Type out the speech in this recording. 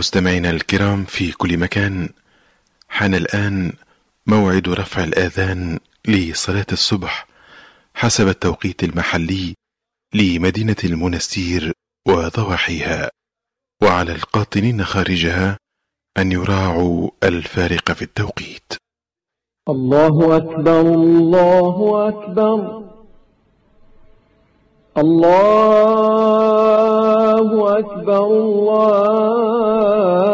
مستمعينا الكرام في كل مكان، حان الآن موعد رفع الآذان لصلاة الصبح حسب التوقيت المحلي لمدينة المنستير وضواحيها، وعلى القاطنين خارجها أن يراعوا الفارق في التوقيت. الله أكبر الله أكبر الله أكبر الله